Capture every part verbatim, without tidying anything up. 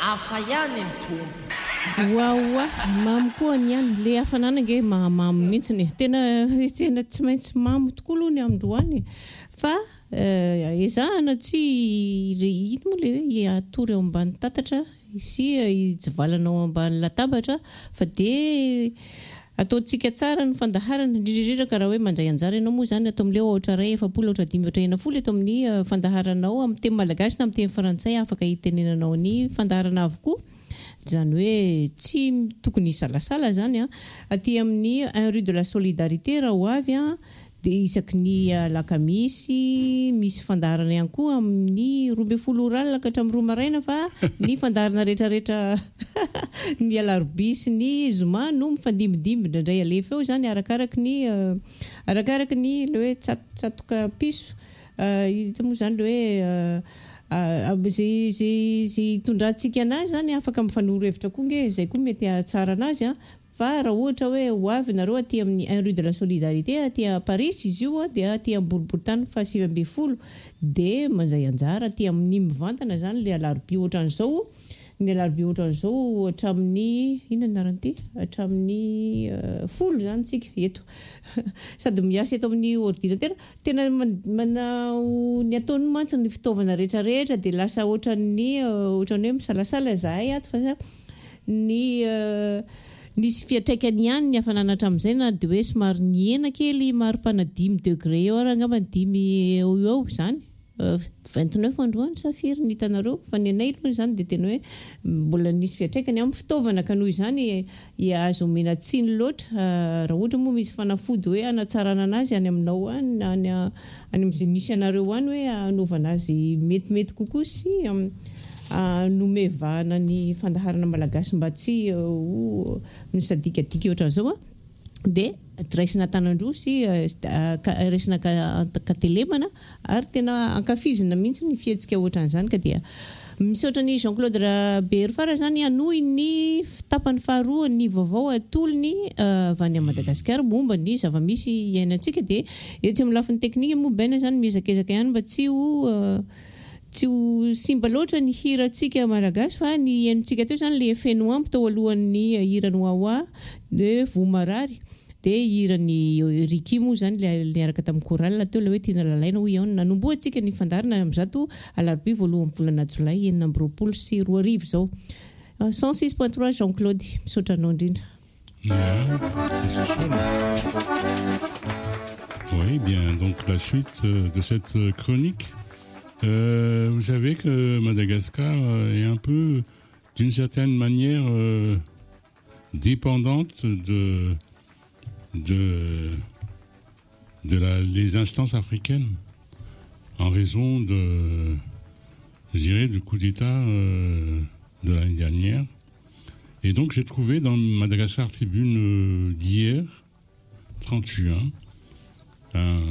hafa ihany ny tompo. Wawa, mamy koa niany le hafanana nge mamy mihitsy tena tena tsy maintsy mamy tokoa aloha ny androany fa ezahana tsy ino moa le hoe atory eo ambany tatatra sy ijivalana ao ambany latabatra fa de ataotsika tsara ny fandaharana indrindra ka raha hoe mandray anjara ianao moa zany ato amin'ilay ohatra ray efapolo ohatra dimy ohatra enina-folo eto amin'ny fandaharanao amin'ny teny malagasy na amin'ny teny frantsay afaka hitenenanao ny fandaharana avokoa zany hoe tsy tokony isalasala zany a aty amin'ny un rue de la solidarité raha ho avy a de isaky ny lakamisy misy fandaharana ihany koa amin'ny roa ambin'ny folo oralina ka hatramin'ny roa maraina fa ny fandaharana rehetrarehetra ny alarobia sy ny zoma no mifandimidimby indray alefa eo zany arakaraky ny arakaraky ny le hoe tsatoka piso hita moa zany le hoe zay zay zay tondrantsika anazy zany afaka mifanoro hevitra koa nge zay koa mety tsara anazy a fa raha ohatra hoe ho avy nareo aty amin'ny un rue de la solidarité aty à Paris izy io dia aty amin'ny boriboritany fa sivy ambin'ny folo de mandray anjara aty amin'ny mivantana zany le alarobia ohatran'izao ny alarobia ohatran'izao hatramin'ny inona naranty hatramin'ny folo zany tsika eto sady miasa eto amin'ny ordinateur tena manao ny ataony mantsy ny fitaovana rehetra rehetra de lasa ohatran'ny ohatran'ny hoe misalasala zahay ato fa ny nisy fiatraikany ihany ny hafanana hatramin'izay na de hoe somary niena kely maripana dimy degré eo ary angamba dimy eo eo zany vingt-neuf androany safira ny hitanareo fa ny anay aloha zany de tena hoe mbola nisy fiatraikany amin'ny fitaovana ka noho izany azo omena tsiny loatra raha ohatra moa misy fanafody hoe anatsarana anazy any aminao any any amin'izay misy anareo any hoe anaovana azy metimety kokoa sy nomevahana ny fandaharana malagasy mba tsy misadikadiky ohatran'izao de raisina tanandroa sy raisina katelemana ary tena ankafizina mihitsy ny fihetsika ohatran'izany ka dia misy ohatran'ny Jean-Claude Berfara zany anohy ny tapany faharoa ny vaovao atolony avany a Madagasikara momba ny zava-misy iainantsika de etsy amin'ny lafiny teknika moa baina zany miezakaezaka ihany mba tsy ho tsy ho simba loatra ny hirantsika malagasy fa ny iainantsika teo zany le feno ampy tao alohan'ny hira noaoa de vomarary de hiran'ny rikimo zany le niaraka tamin'ny koralina teo le hoe tiana lalaina ho iaho nanomboantsika ny fandarina amin'zato alarobia voalohan'ny volana jolay enina amby roapolo sy roa arivo zao cent six point trois Jean-Claude misaotra anao indrindra. Oui, bien, donc la suite de cette chronique. Euh, vous savez que Madagascar est un peu, d'une certaine manière, euh, dépendante de, de, de la, les instances africaines en raison de, je dirais, du coup d'État euh, de l'année dernière. Et donc j'ai trouvé dans Madagascar Tribune euh, d'hier, trente juin, un,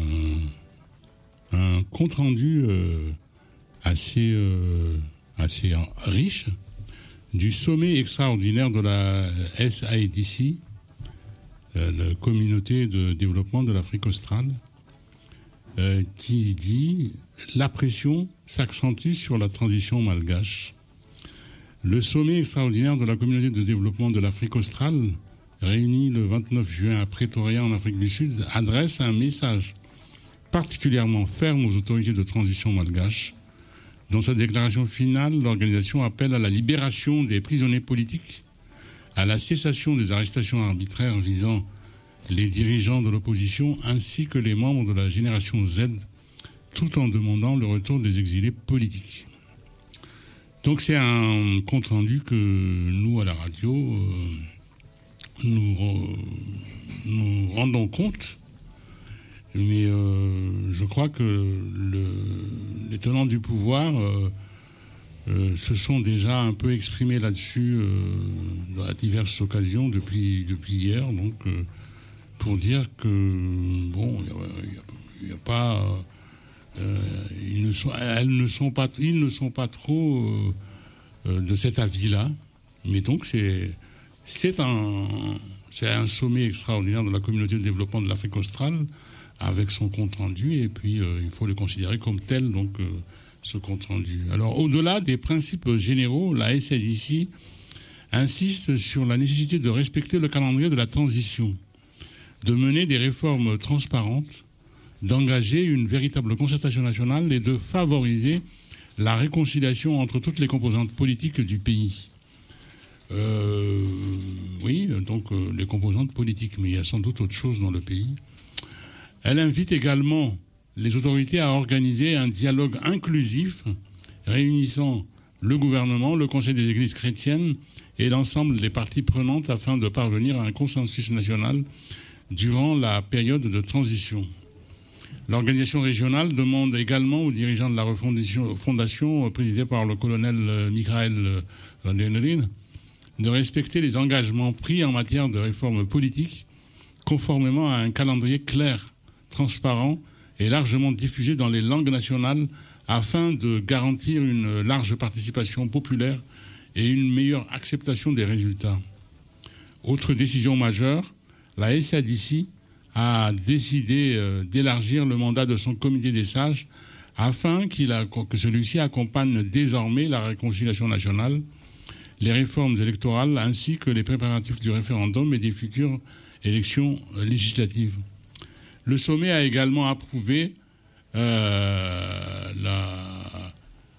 un compte-rendu euh, assez, euh, assez riche du sommet extraordinaire de la S A D C, euh, la communauté de développement de l'Afrique australe, euh, qui dit « La pression s'accentue sur la transition malgache ». Le sommet extraordinaire de la communauté de développement de l'Afrique australe, réuni le vingt-neuf juin à Pretoria en Afrique du Sud, adresse un message particulièrement ferme aux autorités de transition malgaches. Dans sa déclaration finale, l'organisation appelle à la libération des prisonniers politiques, à la cessation des arrestations arbitraires visant les dirigeants de l'opposition ainsi que les membres de la génération Z, tout en demandant le retour des exilés politiques. Donc c'est un compte-rendu que nous, à la radio, euh, nous, re, nous rendons compte. Mais euh, je crois que le, les tenants du pouvoir euh, euh, se sont déjà un peu exprimés là-dessus euh, à diverses occasions depuis, depuis hier. Donc, euh, pour dire que, bon, il n'y a, a, a pas... Euh, Euh, ils ne sont, elles ne sont pas, ils ne sont pas trop euh, euh, de cet avis-là, mais donc c'est, c'est un, c'est un sommet extraordinaire de la communauté de développement de l'Afrique australe avec son compte rendu et puis euh, il faut le considérer comme tel. Donc euh, ce compte-rendu. Alors, au-delà des principes généraux, la S A D C insiste sur la nécessité de respecter le calendrier de la transition, de mener des réformes transparentes, d'engager une véritable concertation nationale et de favoriser la réconciliation entre toutes les composantes politiques du pays. Euh, oui, donc euh, les composantes politiques, mais il y a sans doute autre chose dans le pays. Elle invite également les autorités à organiser un dialogue inclusif réunissant le gouvernement, le Conseil des églises chrétiennes et l'ensemble des parties prenantes afin de parvenir à un consensus national durant la période de transition. L'organisation régionale demande également aux dirigeants de la refondation, fondation présidée par le colonel Michael Randenrin de respecter les engagements pris en matière de réforme politique conformément à un calendrier clair, transparent et largement diffusé dans les langues nationales afin de garantir une large participation populaire et une meilleure acceptation des résultats. Autre décision majeure, la S A D C a décidé euh, d'élargir le mandat de son comité des sages afin qu'il a, que celui-ci accompagne désormais la réconciliation nationale, les réformes électorales ainsi que les préparatifs du référendum et des futures élections législatives. Le sommet a également approuvé euh, la,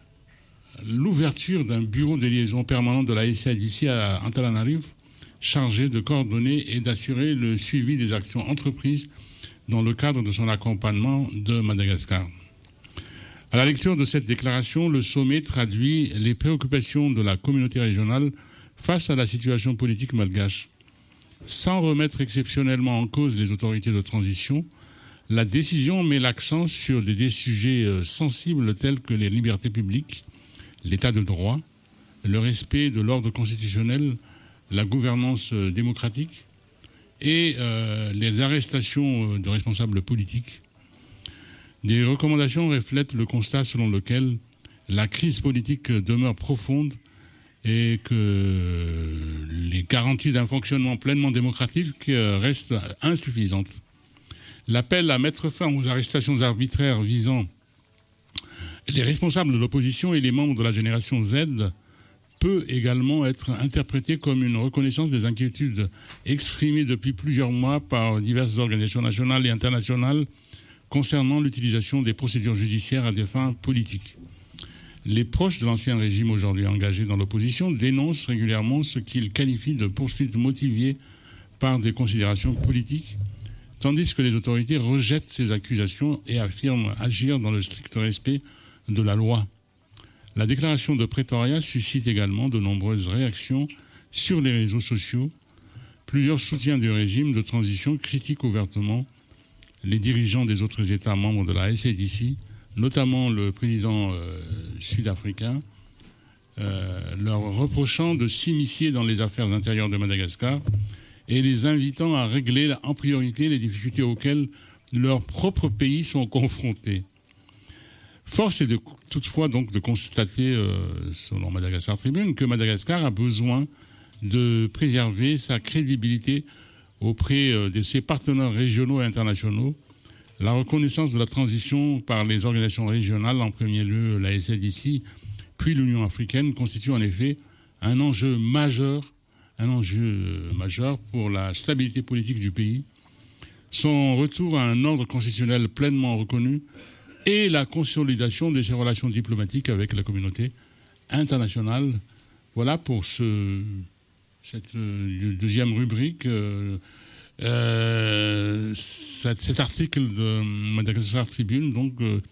l'ouverture d'un bureau de liaison permanent de la S A D C à Antananarivo, chargé de coordonner et d'assurer le suivi des actions entreprises dans le cadre de son accompagnement de Madagascar. À la lecture de cette déclaration, le sommet traduit les préoccupations de la communauté régionale face à la situation politique malgache. Sans remettre exceptionnellement en cause les autorités de transition, la décision met l'accent sur des, des sujets sensibles tels que les libertés publiques, l'état de droit, le respect de l'ordre constitutionnel, la gouvernance démocratique et euh, les arrestations de responsables politiques. Des recommandations reflètent le constat selon lequel la crise politique demeure profonde et que les garanties d'un fonctionnement pleinement démocratique restent insuffisantes. L'appel à mettre fin aux arrestations arbitraires visant les responsables de l'opposition et les membres de la génération Z peut également être interprété comme une reconnaissance des inquiétudes exprimées depuis plusieurs mois par diverses organisations nationales et internationales concernant l'utilisation des procédures judiciaires à des fins politiques. Les proches de l'ancien régime aujourd'hui engagés dans l'opposition dénoncent régulièrement ce qu'ils qualifient de poursuites motivées par des considérations politiques, tandis que les autorités rejettent ces accusations et affirment agir dans le strict respect de la loi. La déclaration de Pretoria suscite également de nombreuses réactions sur les réseaux sociaux. Plusieurs soutiens du régime de transition critiquent ouvertement les dirigeants des autres États membres de la S A D C, notamment le président euh, sud-africain, euh, leur reprochant de s'immiscer dans les affaires intérieures de Madagascar et les invitant à régler en priorité les difficultés auxquelles leurs propres pays sont confrontés. Force est de, toutefois donc de constater, euh, selon Madagascar Tribune, que Madagascar a besoin de préserver sa crédibilité auprès euh, de ses partenaires régionaux et internationaux. La reconnaissance de la transition par les organisations régionales, en premier lieu la S A D C, puis l'Union africaine, constitue en effet un enjeu majeur, un enjeu majeur pour la stabilité politique du pays, son retour à un ordre constitutionnel pleinement reconnu et la consolidation de ses relations diplomatiques avec la communauté internationale. Voilà pour ce, cette euh, deuxième rubrique. Euh, euh, cet, cet article de Madagascar Tribune donc, euh,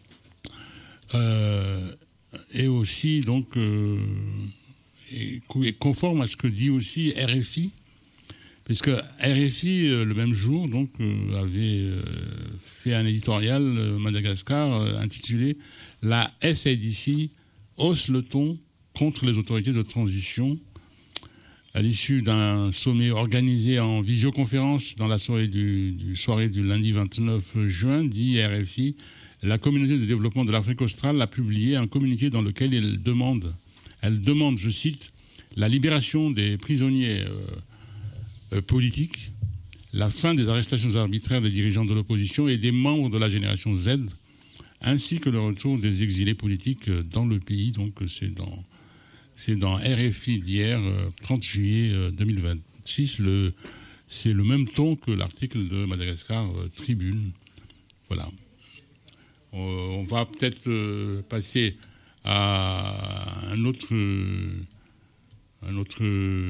euh, est aussi donc, euh, est, est conforme à ce que dit aussi R F I, puisque R F I, le même jour, donc, euh, avait euh, fait un éditorial euh, Madagascar euh, intitulé « La S A D C hausse le ton contre les autorités de transition ». À l'issue d'un sommet organisé en visioconférence dans la soirée du, du, soirée du lundi vingt-neuf juin, dit R F I, la communauté de développement de l'Afrique australe a publié un communiqué dans lequel elle demande, elle demande, je cite, la libération des prisonniers euh, euh, politiques, la fin des arrestations arbitraires des dirigeants de l'opposition et des membres de la génération Z, ainsi que le retour des exilés politiques dans le pays. Donc c'est dans, c'est dans R F I d'hier, trente juillet deux mille vingt-six. Le, c'est le même ton que l'article de Madagascar Tribune. Voilà. On va peut-être passer à un autre, un autre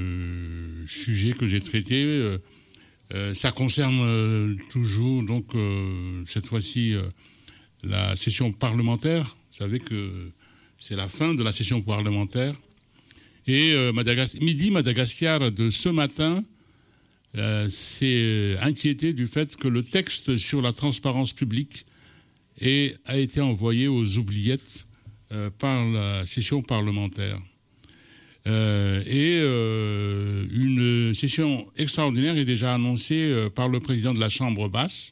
sujet que j'ai traité. Euh, ça concerne euh, toujours, donc, euh, cette fois-ci, euh, la session parlementaire. Vous savez que c'est la fin de la session parlementaire. Et euh, Madagas- Midi Madagascar de ce matin euh, s'est inquiété du fait que le texte sur la transparence publique ait, a été envoyé aux oubliettes euh, par la session parlementaire. Euh, et euh, une session extraordinaire est déjà annoncée euh, par le président de la Chambre basse,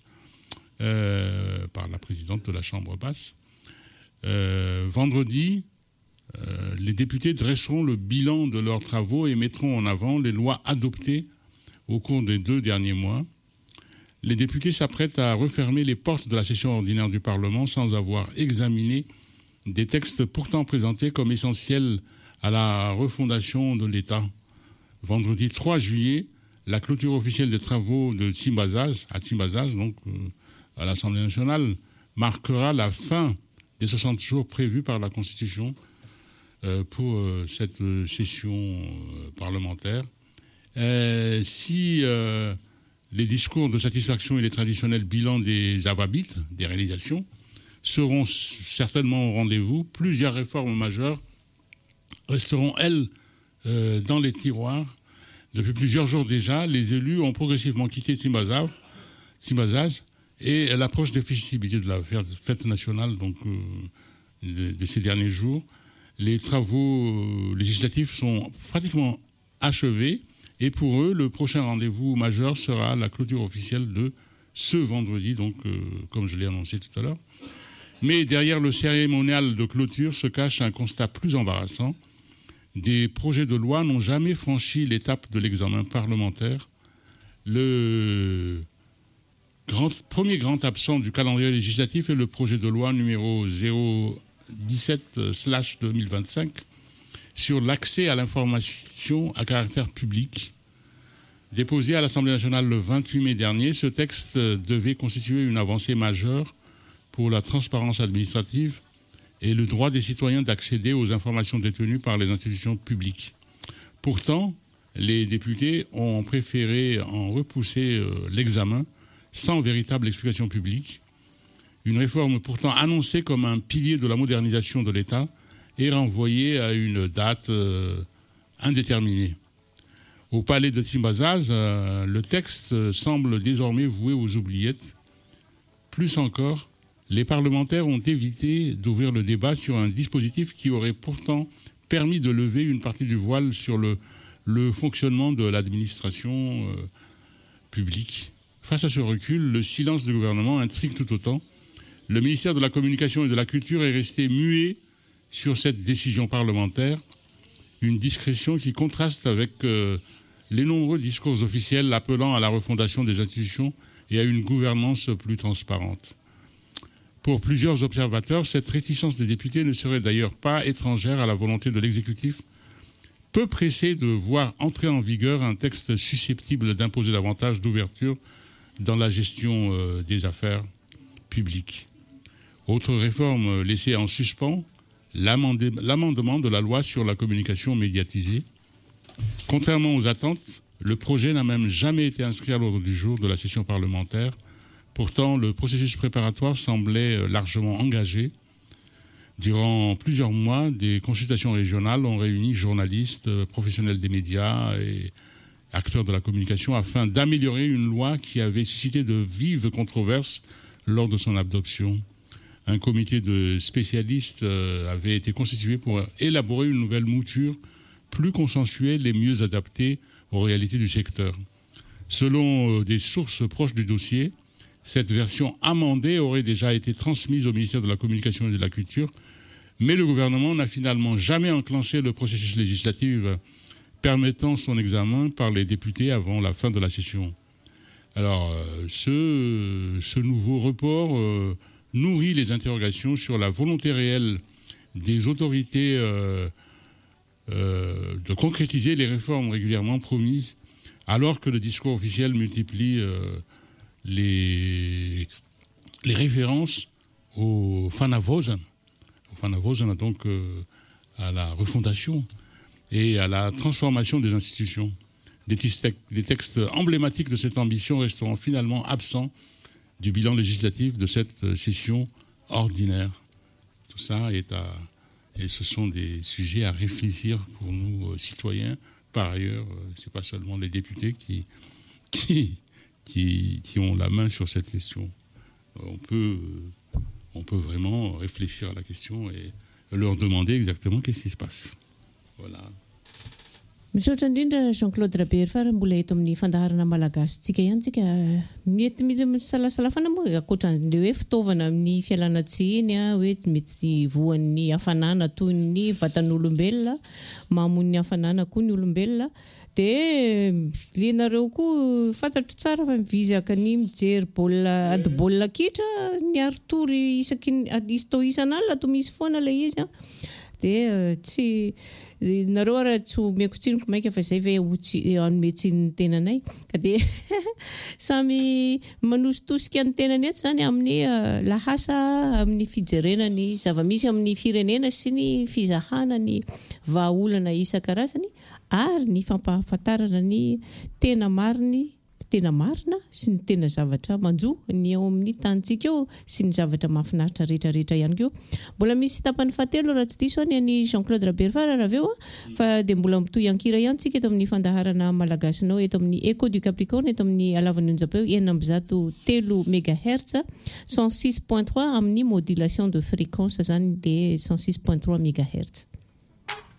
euh, par la présidente de la Chambre basse. Euh, vendredi, euh, les députés dresseront le bilan de leurs travaux et mettront en avant les lois adoptées au cours des deux derniers mois. Les députés s'apprêtent à refermer les portes de la session ordinaire du Parlement sans avoir examiné des textes pourtant présentés comme essentiels à la refondation de l'État. Vendredi trois juillet, la clôture officielle des travaux de Tsimbazaz, à Tsimbazaz, donc euh, à l'Assemblée nationale, marquera la fin des soixante jours prévus par la Constitution euh, pour euh, cette euh, session euh, parlementaire. Euh, si euh, les discours de satisfaction et les traditionnels bilans des avabites, des réalisations, seront certainement au rendez-vous, plusieurs réformes majeures resteront, elles, euh, dans les tiroirs. Depuis plusieurs jours déjà, les élus ont progressivement quitté Tsimbazaz, Tsimbazaz et l'approche des festivités de la fête nationale donc, euh, de, de ces derniers jours. Les travaux législatifs sont pratiquement achevés et pour eux, le prochain rendez-vous majeur sera la clôture officielle de ce vendredi, donc euh, comme je l'ai annoncé tout à l'heure. Mais derrière le cérémonial de clôture se cache un constat plus embarrassant. Des projets de loi n'ont jamais franchi l'étape de l'examen parlementaire. Le grand, premier grand absent du calendrier législatif est le projet de loi numéro zéro dix-sept slash deux mille vingt-cinq sur l'accès à l'information à caractère public. Déposé à l'Assemblée nationale le vingt-huit mai dernier, ce texte devait constituer une avancée majeure pour la transparence administrative et le droit des citoyens d'accéder aux informations détenues par les institutions publiques. Pourtant, les députés ont préféré en repousser euh, l'examen sans véritable explication publique. Une réforme pourtant annoncée comme un pilier de la modernisation de l'État est renvoyée à une date euh, indéterminée. Au palais de Tsimbazaz, euh, le texte semble désormais voué aux oubliettes. Plus encore, les parlementaires ont évité d'ouvrir le débat sur un dispositif qui aurait pourtant permis de lever une partie du voile sur le, le fonctionnement de l'administration euh, publique. Face à ce recul, le silence du gouvernement intrigue tout autant. Le ministère de la Communication et de la Culture est resté muet sur cette décision parlementaire, une discrétion qui contraste avec euh, les nombreux discours officiels appelant à la refondation des institutions et à une gouvernance plus transparente. Pour plusieurs observateurs, cette réticence des députés ne serait d'ailleurs pas étrangère à la volonté de l'exécutif, peu pressé de voir entrer en vigueur un texte susceptible d'imposer davantage d'ouverture dans la gestion euh, des affaires publiques. Autre réforme laissée en suspens, l'amende- l'amendement de la loi sur la communication médiatisée. Contrairement aux attentes, le projet n'a même jamais été inscrit à l'ordre du jour de la session parlementaire. Pourtant, le processus préparatoire semblait largement engagé. Durant plusieurs mois, des consultations régionales ont réuni journalistes, professionnels des médias et acteurs de la communication afin d'améliorer une loi qui avait suscité de vives controverses lors de son adoption. Un comité de spécialistes avait été constitué pour élaborer une nouvelle mouture plus consensuelle et mieux adaptée aux réalités du secteur. Selon des sources proches du dossier, cette version amendée aurait déjà été transmise au ministère de la Communication et de la Culture, mais le gouvernement n'a finalement jamais enclenché le processus législatif permettant son examen par les députés avant la fin de la session. Alors, ce, ce nouveau report euh, nourrit les interrogations sur la volonté réelle des autorités euh, euh, de concrétiser les réformes régulièrement promises, alors que le discours officiel multiplie euh, les, les références au Fanavosen, au Fanavosen, donc euh, à la refondation et à la transformation des institutions. Des, des textes emblématiques de cette ambition resteront finalement absents du bilan législatif de cette session ordinaire. Tout ça est à, et ce sont des sujets à réfléchir pour nous euh, citoyens. Par ailleurs, euh, c'est pas seulement les députés qui, qui, qui, qui ont la main sur cette question. Euh, on peut, euh, on peut vraiment réfléchir à la question et leur demander exactement qu'est-ce qui se passe. Voilà. Misaotra indrindra Jean-Claude Rabert fa mbola eto amin'ny fandaharana malagasy tsika ihany tsika mety mety salasalafana moa akoatran'ilay hoe fitaovana amin'ny fialanantsiny hoe mety voan'ny hafanana toy ny vatan'olombelona mamono ny hafanana koa ny olombelona dia lenareo koa fantatro tsara fa mivizaka ny mijery baolina ady baolina kitra ny aritory isaky isto isan'alina to misy foana ilay izy dia tsy nareo raha tsy omeko tsinoko maika fa izay ve anome tsiny tenanay ka dia samy manositosika ny tenany eto izany amin'ny lahasa amin'ny fijerenany zava-misy amin'ny firenena sy ny fizahana ny vahaolana isan-karazany ary ny fampahafantarana ny tena mariny tena marina sy ny tena zavatra manjo ny ao amin'ny tantsika eo sy ny zavatra mahafinaritra rehetrarehetra ihany keo. Mbola misy tapany fahatelo raha tsy diso any any Jean-Claude Rabert fa raha aveo fa dia mbola mitohy ankira ihany tsika eto amin'ny fandaharana malagasinao eto amin'ny Echo du Capricorne eto amin'ny alavan'ny onjapeo enina amby zato telo mégahertz cent six point trois amin'ny modulation de fréquence zany dia cent six point trois mégahertz.